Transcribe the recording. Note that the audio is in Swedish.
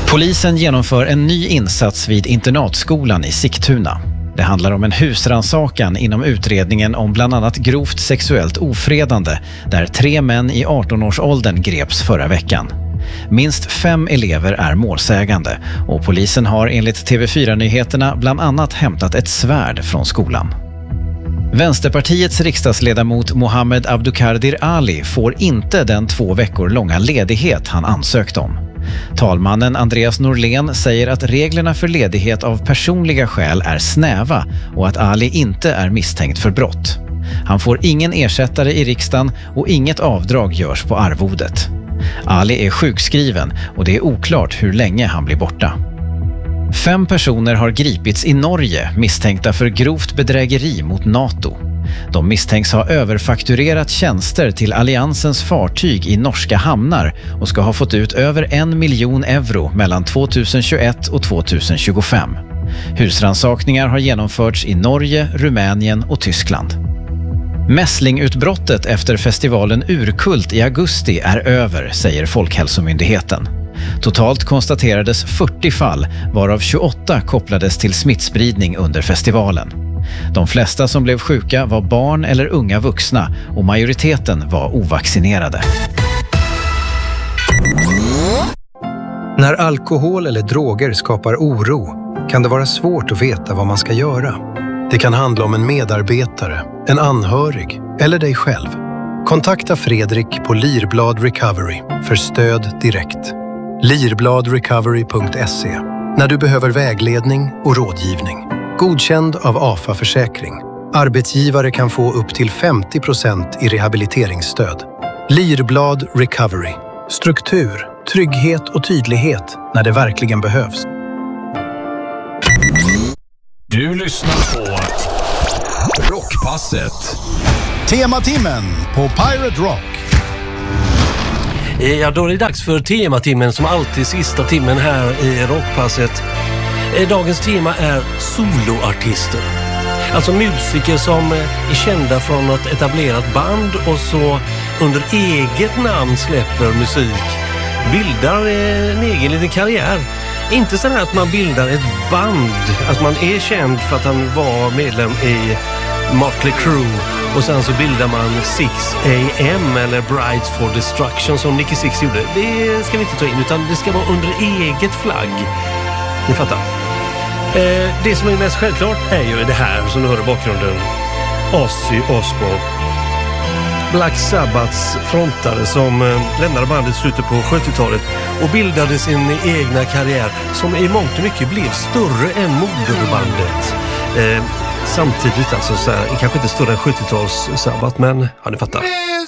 Polisen genomför en ny insats vid internatskolan i Sigtuna. Det handlar om en husrannsakan inom utredningen om bland annat grovt sexuellt ofredande där 3 män i 18-årsåldern greps förra veckan. Minst 5 elever är målsägande och polisen har enligt TV4-nyheterna bland annat hämtat ett svärd från skolan. Vänsterpartiets riksdagsledamot Mohammed Abdukadir Ali får inte den 2 veckor långa ledighet han ansökt om. Talmannen Andreas Norlén säger att reglerna för ledighet av personliga skäl är snäva och att Ali inte är misstänkt för brott. Han får ingen ersättare i riksdagen och inget avdrag görs på arvodet. Ali är sjukskriven och det är oklart hur länge han blir borta. 5 personer har gripits i Norge misstänkta för grovt bedrägeri mot NATO. De misstänks ha överfakturerat tjänster till alliansens fartyg i norska hamnar och ska ha fått ut över 1 miljon euro mellan 2021 och 2025. Husrannsakningar har genomförts i Norge, Rumänien och Tyskland. Mässlingutbrottet efter festivalen Urkult i augusti är över, säger Folkhälsomyndigheten. Totalt konstaterades 40 fall, varav 28 kopplades till smittspridning under festivalen. De flesta som blev sjuka var barn eller unga vuxna och majoriteten var ovaccinerade. När alkohol eller droger skapar oro kan det vara svårt att veta vad man ska göra. Det kan handla om en medarbetare, en anhörig eller dig själv. Kontakta Fredrik på Lirblad Recovery för stöd direkt. Lirbladrecovery.se när du behöver vägledning och rådgivning. Godkänd av AFA Försäkring. Arbetsgivare kan få upp till 50% i rehabiliteringsstöd. Lirblad Recovery. Struktur, trygghet och tydlighet när det verkligen behövs. Du lyssnar på Rockpasset. Tematimmen på Pirate Rock. Ja, då är det dags för tematimmen som alltid sista timmen här i Rockpasset. Dagens tema är soloartister. Alltså musiker som är kända från ett etablerat band och så under eget namn släpper musik. Bildar en egen liten karriär. Inte så att man bildar ett band, att man är känd för att han var medlem i Motley Crue och sen så bildar man 6am eller Brides for Destruction som Nicky Six gjorde. Det ska vi inte ta in, utan det ska vara under eget flagg. Ni fattar. Det som är mest självklart är ju det här som du hör i bakgrunden. Ozzy Osbourne. Black Sabbaths frontare som lämnade bandet i slutet på 70-talet och bildade sin egna karriär som i mångt och mycket blev större än moderbandet. Samtidigt alltså så här, kanske inte större än 70-tals Sabbath, men ja, ni fattar.